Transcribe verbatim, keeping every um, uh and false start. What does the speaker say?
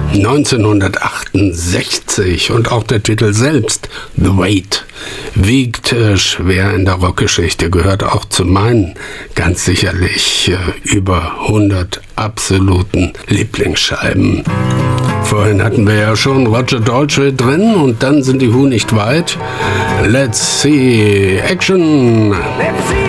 neunzehnhundertachtundsechzig und auch der Titel selbst, The Weight, wiegt äh, schwer in der Rockgeschichte, gehört auch zu meinen ganz sicherlich äh, über hundert absoluten Lieblingsscheiben. Vorhin hatten wir ja schon Roger Daltrey drin und dann sind die Who nicht weit. Let's see, Action! Let's see.